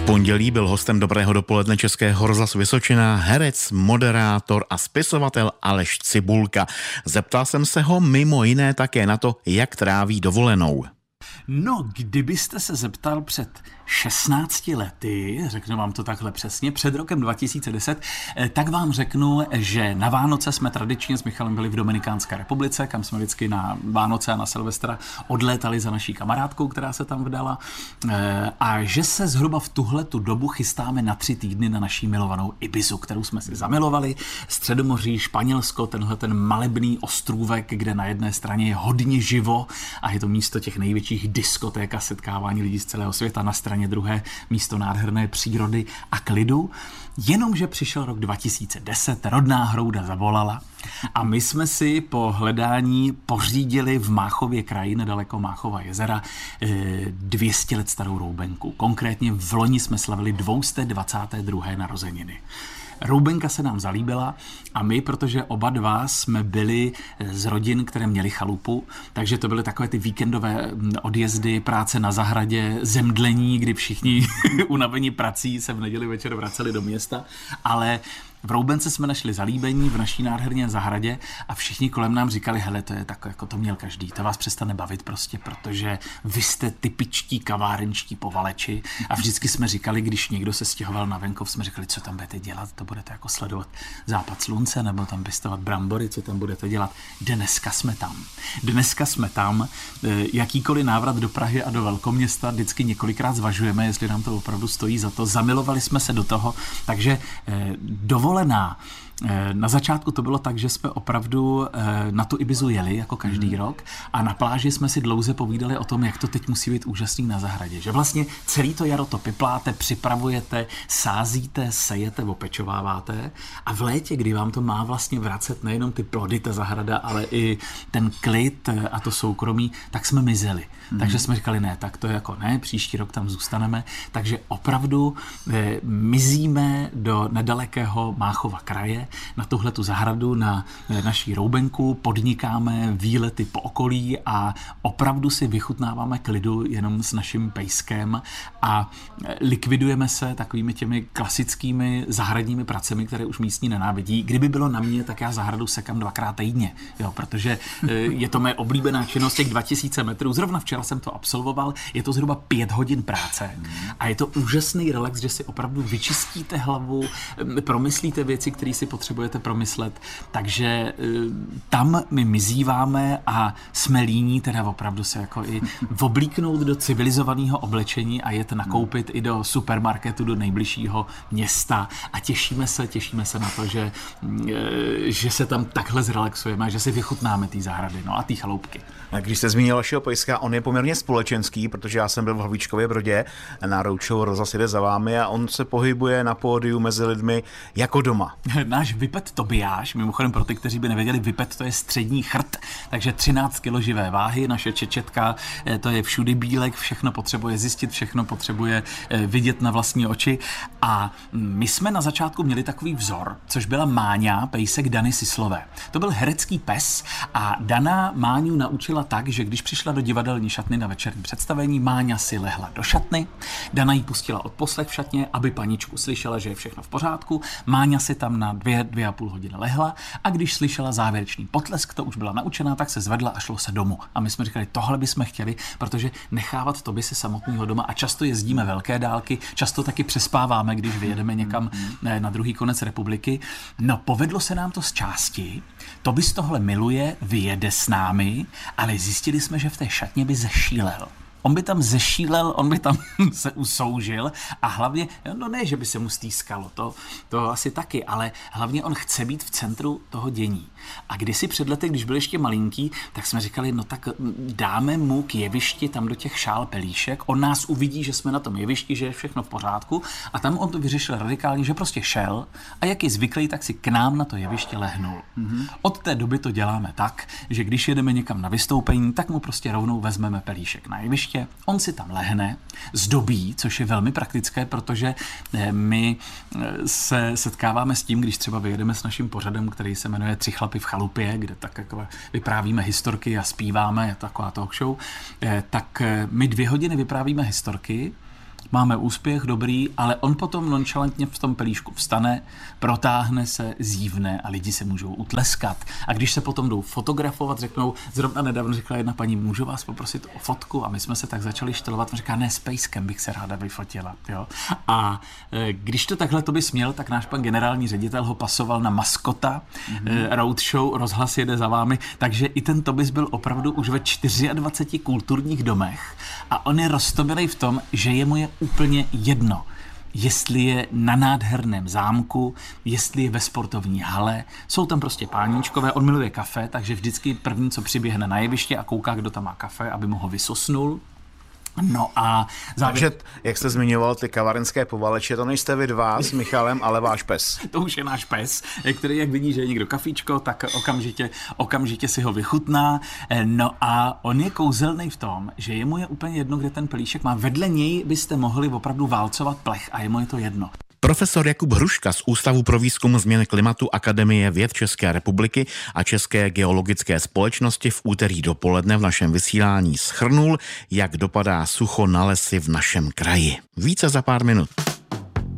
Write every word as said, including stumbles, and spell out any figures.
pondělí byl hostem Dobrého dopoledne Českého rozhlasu Vysočina herec, moderátor a spisovatel Aleš Cibulka. Zeptal jsem se ho mimo jiné také na to, jak tráví dovolenou. No, kdybyste se zeptal před šestnácti lety, řeknu vám to takhle přesně, před rokem dva tisíce deset, tak vám řeknu, že na Vánoce jsme tradičně s Michalem byli v Dominikánské republice, kam jsme vždycky na Vánoce a na Silvestra odlétali za naší kamarádkou, která se tam vdala, a že se zhruba v tuhletu dobu chystáme na tři týdny na naší milovanou Ibizu, kterou jsme si zamilovali. Středomoří, Španělsko, tenhle ten malebný ostrůvek, kde na jedné straně je hodně živo a je to místo těch největších diskoték a setkávání lidí z celého světa, na straně druhé místo nádherné přírody a klidu. Jenomže přišel rok dva tisíce deset, rodná hrouda zavolala a my jsme si po hledání pořídili v Máchově kraji, nedaleko Máchova jezera, dvě stě let starou roubenku. Konkrétně v loni jsme slavili dvě stě dvacáté druhé narozeniny. Roubenka se nám zalíbila a my, protože oba dva jsme byli z rodin, které měly chalupu, takže to byly takové ty víkendové odjezdy, práce na zahradě, zemdlení, kdy všichni unavení prací se v neděli večer vraceli do města, ale v roubence jsme našli zalíbení v naší nádherné zahradě a všichni kolem nám říkali, hele, to je tak, jako to měl každý, to vás přestane bavit prostě, protože vy jste typičtí kavárenčtí povaleči a vždycky jsme říkali, když někdo se stěhoval na venkov, jsme říkali, co tam budete dělat, to budete jako sledovat západ slunce nebo tam pěstovat brambory, co tam budete dělat. Dneska jsme tam. Dneska jsme tam. Jakýkoliv návrat do Prahy a do velkoměsta vždycky několikrát zvažujeme, jestli nám to opravdu stojí za to. Zamilovali jsme se do toho, takže dovolená. Na začátku to bylo tak, že jsme opravdu na tu Ibizu jeli, jako každý hmm. rok, a na pláži jsme si dlouze povídali o tom, jak to teď musí být úžasný na zahradě. Že vlastně celý to jaro to pipláte, připravujete, sázíte, sejete, opečováváte a v létě, kdy vám to má vlastně vracet nejenom ty plody, ta zahrada, ale i ten klid a to soukromí, tak jsme mizeli. Hmm. Takže jsme říkali, ne, tak to je jako ne, příští rok tam zůstaneme. Takže opravdu eh, mizíme do nedalekého Máchova kraje, na tuhletu zahradu, na naší roubenku, podnikáme výlety po okolí a opravdu si vychutnáváme klidu jenom s naším pejskem a likvidujeme se takovými těmi klasickými zahradními pracemi, které už místní nenávidí. Kdyby bylo na mě, tak já zahradu sekám dvakrát týdně, jo, protože je to mé oblíbená činnost těch dva tisíce metrů. Zrovna včera jsem to absolvoval, je to zhruba pět hodin práce a je to úžasný relax, že si opravdu vyčistíte hlavu, promyslíte věci, které si potřebujete promyslet, takže tam my mizíváme a jsme líní teda opravdu se jako i oblíknout do civilizovaného oblečení a jet nakoupit i do supermarketu, do nejbližšího města a těšíme se, těšíme se na to, že, že se tam takhle zrelaxujeme a že si vychutnáme té zahrady, no a té chaloupky. A když jste zmínil vašeho pejska, on je poměrně společenský, protože já jsem byl v Havlíčkově Brodě na roadshow Rozhlas jede za vámi a on se pohybuje na pódiu mezi lidmi jako doma. Náš Vipet Tobiáš, mimochodem pro ty, kteří by nevěděli, Vipet to je střední chrt, takže třináct kilo živé váhy, naše čečetka, to je všudy bílek, všechno potřebuje zjistit, všechno potřebuje vidět na vlastní oči a my jsme na začátku měli takový vzor, což byla Máňa, pejsek Dany Sislové. To byl herecký pes a Dana Máňu naučila tak, že když přišla do divadelní šatny na večerní představení, Máňa si lehla do šatny, Dana jí pustila odposlech v šatně, aby paničku slyšela, že je všechno v pořádku, Máňa si tam na dvě, dvě a půl hodiny lehla a když slyšela závěrečný potlesk, to už byla naučená, tak se zvedla a šlo se domů. A my jsme říkali, tohle bychom chtěli, protože nechávat to by se samotného doma a často jezdíme velké dálky, často taky přespáváme, když vyjedeme někam na druhý konec republiky. No, povedlo se nám to z části, to by z tohle miluje, vyjede s námi, ale zjistili jsme, že v té šatně by zešílel. On by tam zešílel, on by tam se usoužil a hlavně, no ne, že by se mu stýskalo, to, to asi taky, ale hlavně on chce být v centru toho dění. A kdysi před lety, když byl ještě malinký, tak jsme říkali, no tak dáme mu k jevišti tam do těch šál pelíšek, on nás uvidí, že jsme na tom jevišti, že je všechno v pořádku a tam on to vyřešil radikálně, že prostě šel a jak je zvyklý, tak si k nám na to jeviště lehnul. Mm-hmm. Od té doby to děláme tak, že když jedeme někam na vystoupení, tak mu prostě rovnou vezmeme pelíšek na jeviště, on si tam lehne, zdobí, což je velmi praktické, protože my se setkáváme s tím, když třeba vyjedeme s naším pořadem, který se jmenuje Tři chlapy v chalupě, kde tak jako vyprávíme historky a zpíváme, je to taková talk show, tak my dvě hodiny vyprávíme historky máme úspěch, dobrý, ale on potom nonchalantně v tom pelíšku vstane, protáhne se, zívne a lidi se můžou utleskat. A když se potom jdou fotografovat, řeknou, zrovna nedávno řekla jedna paní, můžu vás poprosit o fotku? A my jsme se tak začali štelovat, a říká, ne, s pejskem bych se ráda vyfotila. Jo? A e, když to takhle to by směl, tak náš pan generální ředitel ho pasoval na maskota, mm-hmm. e, roadshow, rozhlas jede za vámi, takže i ten Tobis byl opravdu už ve dvaceti čtyřech kulturních domech a on je roztomilej v tom, že je mu je úplně jedno, jestli je na nádherném zámku, jestli je ve sportovní hale, jsou tam prostě páníčkové, on miluje kafe, takže vždycky první, co přiběhne na jeviště a kouká, kdo tam má kafe, aby mu ho vysosnul. No a závěr... Takže, jak jste zmiňoval ty kavarenské povaleče, to nejste vy dva s Michalem, ale váš pes. To už je náš pes, který jak vidí, že je někdo kafíčko, tak okamžitě, okamžitě si ho vychutná. No a on je kouzelný v tom, že jemu je úplně jedno, kde ten pelíšek má. Vedle něj byste mohli opravdu válcovat plech a jemu je to jedno. Profesor Jakub Hruška z Ústavu pro výzkum změn klimatu Akademie věd České republiky a České geologické společnosti v úterý dopoledne v našem vysílání shrnul, jak dopadá sucho na lesy v našem kraji. Více za pár minut.